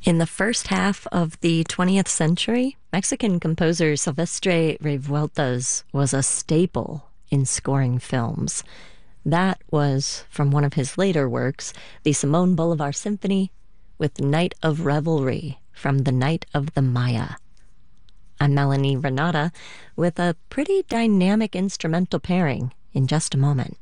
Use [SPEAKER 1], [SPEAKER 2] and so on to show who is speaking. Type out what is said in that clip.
[SPEAKER 1] In the first half of the 20th century, Mexican composer Silvestre Revueltas was a staple in scoring films. That was from one of his later works, the Simon Bolivar Symphony, with Night of Revelry from The Night of the Maya. I'm Melanie Renata with a pretty dynamic instrumental pairing in just a moment.